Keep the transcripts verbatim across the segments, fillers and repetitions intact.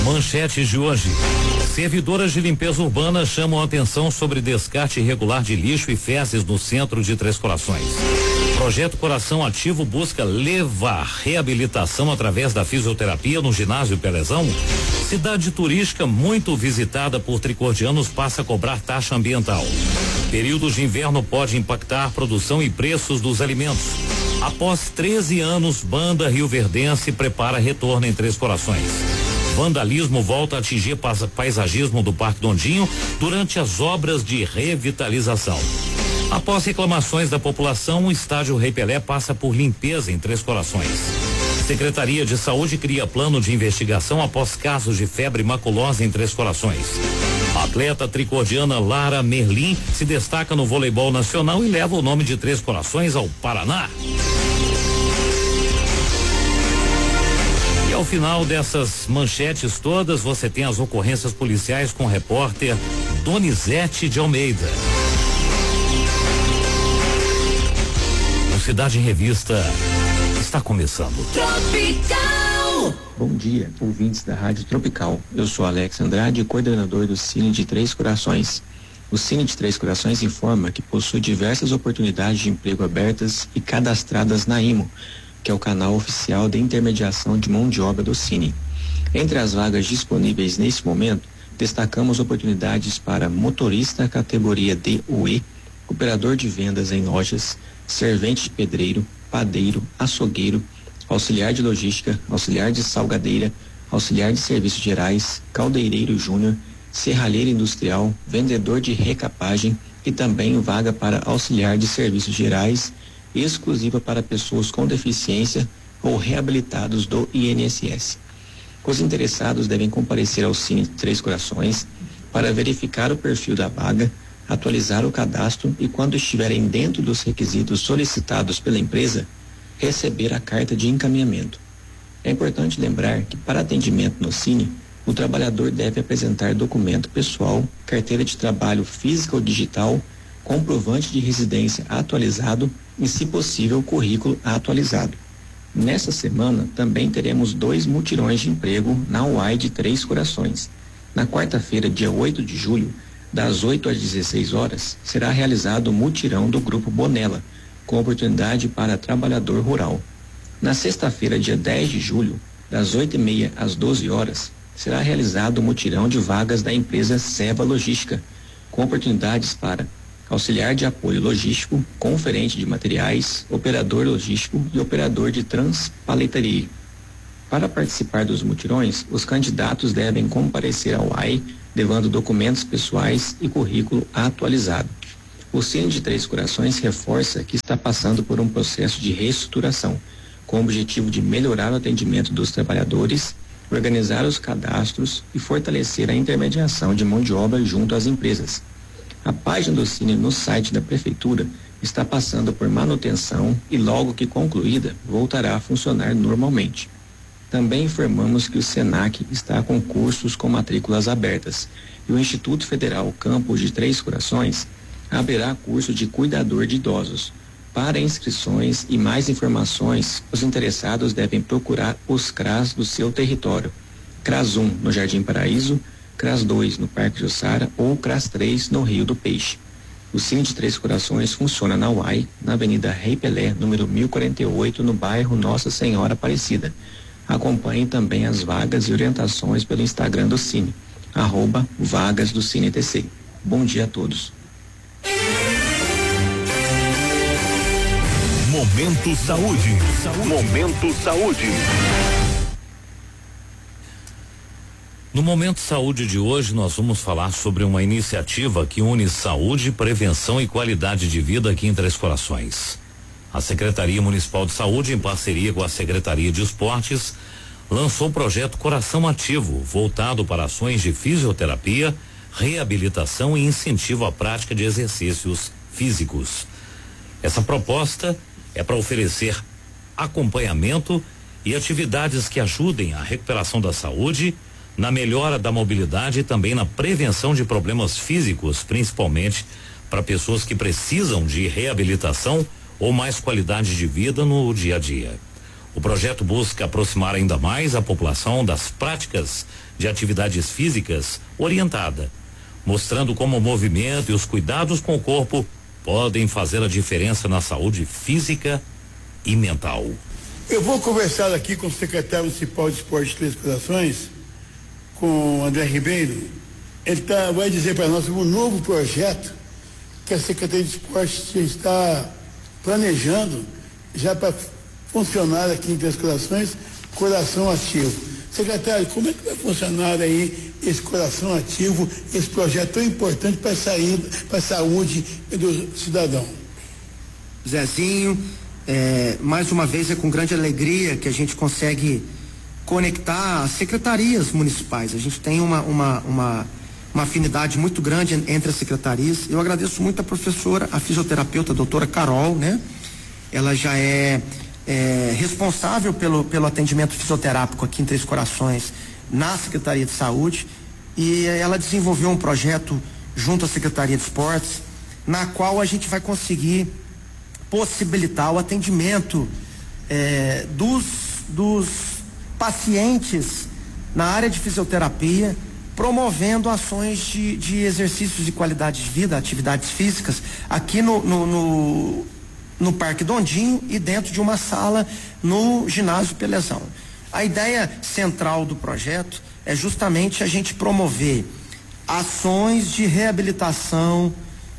Manchetes de hoje. Servidoras de limpeza urbana chamam a atenção sobre descarte irregular de lixo e fezes no centro de Três Corações. Projeto Coração Ativo busca levar reabilitação através da fisioterapia no ginásio Pelezão. Cidade turística muito visitada por tricordianos passa a cobrar taxa ambiental. Período de inverno pode impactar a produção e preços dos alimentos. Após treze anos, banda rioverdense prepara retorno em Três Corações. Vandalismo volta a atingir paisagismo do Parque Dondinho durante as obras de revitalização. Após reclamações da população, o estádio Rei Pelé passa por limpeza em Três Corações. Secretaria de Saúde cria plano de investigação após casos de febre maculosa em Três Corações. A atleta tricordiana Lara Merlin se destaca no voleibol nacional e leva o nome de Três Corações ao Paraná. E ao final dessas manchetes todas, você tem as ocorrências policiais com o repórter Donizete de Almeida. O Cidade em Revista está começando. Tropical. Bom dia, ouvintes da Rádio Tropical. Eu sou Alex Andrade, coordenador do Cine de Três Corações. O Cine de Três Corações informa que possui diversas oportunidades de emprego abertas e cadastradas na I M O, que é o canal oficial de intermediação de mão de obra do Cine. Entre as vagas disponíveis nesse momento, destacamos oportunidades para motorista categoria D ou E, operador de vendas em lojas, servente de pedreiro, padeiro, açougueiro, auxiliar de logística, auxiliar de salgadeira, auxiliar de serviços gerais, caldeireiro júnior, serralheiro industrial, vendedor de recapagem e também vaga para auxiliar de serviços gerais, exclusiva para pessoas com deficiência ou reabilitados do I N S S. Os interessados devem comparecer ao Cine Três Corações para verificar o perfil da vaga, atualizar o cadastro e, quando estiverem dentro dos requisitos solicitados pela empresa, receber a carta de encaminhamento. É importante lembrar que, para atendimento no Cine, o trabalhador deve apresentar documento pessoal, carteira de trabalho física ou digital, comprovante de residência atualizado e, se possível, currículo atualizado. Nessa semana, também teremos dois mutirões de emprego na U A I de Três Corações. Na quarta-feira, dia oito de julho, das oito às dezesseis horas, será realizado o mutirão do Grupo Bonella, com oportunidade para trabalhador rural. Na sexta-feira, dia dez de julho, das oito e meia às doze horas, será realizado o mutirão de vagas da empresa Seva Logística, com oportunidades para auxiliar de apoio logístico, conferente de materiais, operador logístico e operador de transpaleteria. Para participar dos mutirões, os candidatos devem comparecer ao U A I, levando documentos pessoais e currículo atualizado. O Cine de Três Corações reforça que está passando por um processo de reestruturação, com o objetivo de melhorar o atendimento dos trabalhadores, organizar os cadastros e fortalecer a intermediação de mão de obra junto às empresas. A página do Cine no site da Prefeitura está passando por manutenção e, logo que concluída, voltará a funcionar normalmente. Também informamos que o SENAC está com cursos com matrículas abertas e o Instituto Federal Campus de Três Corações abrirá curso de cuidador de idosos. Para inscrições e mais informações, os interessados devem procurar os C R A S do seu território. C R A S um no Jardim Paraíso, C R A S dois no Parque Jussara ou C R A S três no Rio do Peixe. O Cine de Três Corações funciona na U A I, na Avenida Rei Pelé, número mil e quarenta e oito, no bairro Nossa Senhora Aparecida. Acompanhe também as vagas e orientações pelo Instagram do Cine, arroba vagas do Cine T C. Bom dia a todos. Momento Saúde. Saúde. Momento Saúde. No Momento Saúde de hoje, nós vamos falar sobre uma iniciativa que une saúde, prevenção e qualidade de vida aqui em Três Corações. A Secretaria Municipal de Saúde, em parceria com a Secretaria de Esportes, lançou o projeto Coração Ativo, voltado para ações de fisioterapia, reabilitação e incentivo à prática de exercícios físicos. Essa proposta é para oferecer acompanhamento e atividades que ajudem a recuperação da saúde, na melhora da mobilidade e também na prevenção de problemas físicos, principalmente para pessoas que precisam de reabilitação ou mais qualidade de vida no dia a dia. O projeto busca aproximar ainda mais a população das práticas de atividades físicas orientada, mostrando como o movimento e os cuidados com o corpo podem fazer a diferença na saúde física e mental. Eu vou conversar aqui com o secretário municipal de Esporte de Três Corações, com o André Ribeiro. Ele tá, vai dizer para nós um novo projeto que a Secretaria de Esporte já está planejando já para funcionar aqui em Três Corações, Coração Ativo. Secretário, como é que vai funcionar aí esse Coração Ativo, esse projeto tão importante para para a saúde do cidadão? Zezinho, é, mais uma vez é com grande alegria que a gente consegue conectar as secretarias municipais. A gente tem uma, uma, uma, uma afinidade muito grande entre as secretarias. Eu agradeço muito a professora, a fisioterapeuta, a doutora Carol, né? Ela já é, é responsável pelo, pelo atendimento fisioterápico aqui em Três Corações, na Secretaria de Saúde, e ela desenvolveu um projeto junto à Secretaria de Esportes, na qual a gente vai conseguir possibilitar o atendimento é, dos, dos pacientes na área de fisioterapia, promovendo ações de, de exercícios de qualidade de vida, atividades físicas, aqui no, no, no, no Parque Dondinho e dentro de uma sala no ginásio Pelezão. A ideia central do projeto é justamente a gente promover ações de reabilitação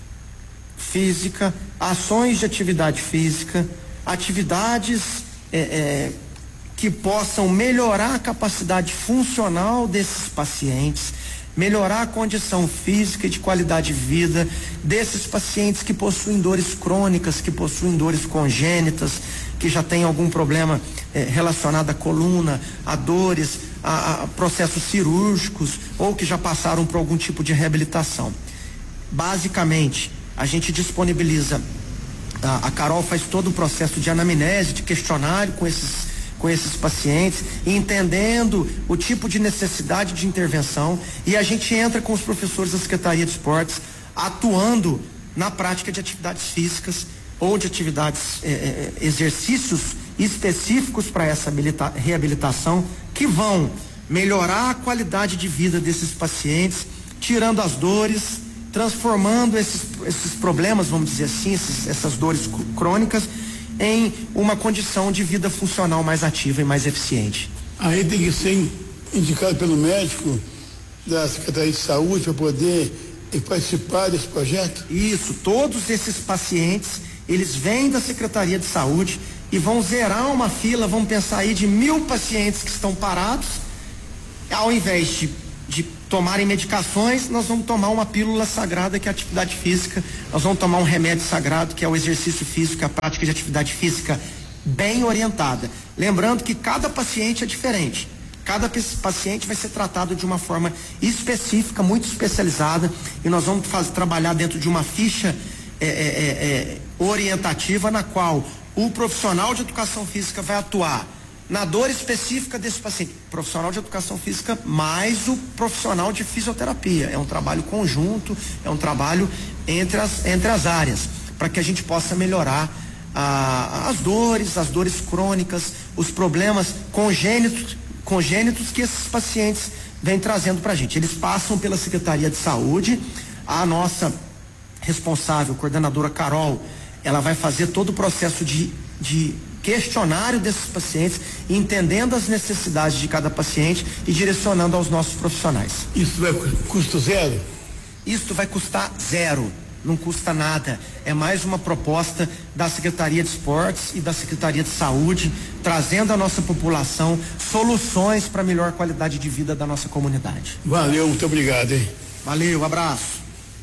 física, ações de atividade física, atividades é, é, que possam melhorar a capacidade funcional desses pacientes, melhorar a condição física e de qualidade de vida desses pacientes que possuem dores crônicas, que possuem dores congênitas, que já têm algum problema eh, relacionado à coluna, a dores, a, a processos cirúrgicos ou que já passaram por algum tipo de reabilitação. Basicamente, a gente disponibiliza, a, a Carol faz todo o processo de anamnese, de questionário com esses com esses pacientes, entendendo o tipo de necessidade de intervenção, e a gente entra com os professores da Secretaria de Esportes atuando na prática de atividades físicas ou de atividades, eh, exercícios específicos para essa habilita- reabilitação que vão melhorar a qualidade de vida desses pacientes, tirando as dores, transformando esses, esses problemas, vamos dizer assim, esses, essas dores crônicas em uma condição de vida funcional mais ativa e mais eficiente. Aí tem que ser indicado pelo médico da Secretaria de Saúde para poder participar desse projeto? Isso, todos esses pacientes, eles vêm da Secretaria de Saúde e vão zerar uma fila, vamos pensar aí de mil pacientes que estão parados, ao invés de, de tomarem medicações, nós vamos tomar uma pílula sagrada que é a atividade física, nós vamos tomar um remédio sagrado que é o exercício físico, a prática de atividade física bem orientada. Lembrando que cada paciente é diferente, cada paciente vai ser tratado de uma forma específica, muito especializada, e nós vamos fazer, trabalhar dentro de uma ficha é, é, é, orientativa na qual o profissional de educação física vai atuar na dor específica desse paciente, profissional de educação física mais o profissional de fisioterapia. É um trabalho conjunto, é um trabalho entre as, entre as áreas, para que a gente possa melhorar ah, as dores, as dores crônicas, os problemas congênitos, congênitos que esses pacientes vêm trazendo para a gente. Eles passam pela Secretaria de Saúde, a nossa responsável, coordenadora Carol, ela vai fazer todo o processo de, de questionário desses pacientes, entendendo as necessidades de cada paciente e direcionando aos nossos profissionais. Isso vai custo zero? Isso vai custar zero, não custa nada. É mais uma proposta da Secretaria de Esportes e da Secretaria de Saúde, trazendo à nossa população soluções para melhor qualidade de vida da nossa comunidade. Valeu, muito obrigado, hein? Valeu, abraço.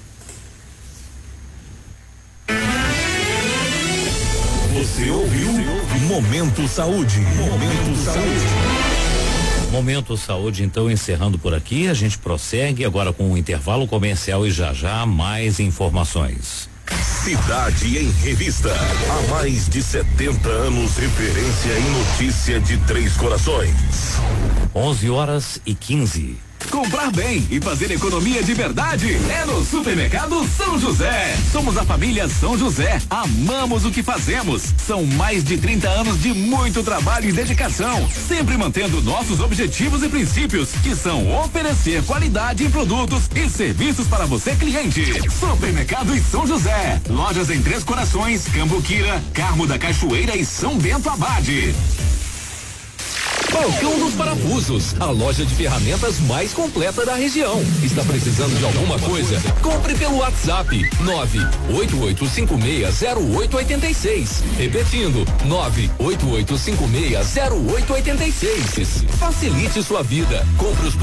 Você ouviu Momento Saúde. Momento Saúde. Momento Saúde, então, encerrando por aqui, a gente prossegue agora com o intervalo comercial e já já mais informações. Cidade em Revista. Há mais de setenta anos, referência em notícia de Três Corações. onze horas e quinze. Comprar bem e fazer economia de verdade é no Supermercado São José. Somos a família São José. Amamos o que fazemos. São mais de trinta anos de muito trabalho e dedicação, sempre mantendo nossos objetivos e princípios, que são oferecer qualidade em produtos e serviços para você, cliente. Supermercado e São José. Lojas em Três Corações, Cambuquira, Carmo da Cachoeira e São Bento Abade. Balcão dos Parafusos, a loja de ferramentas mais completa da região. Está precisando de alguma coisa? Compre pelo WhatsApp nove oito oito cinco seis zero oito oito seis. Repetindo, nove oito oito cinco seis zero oito oito seis. Facilite sua vida. Compre os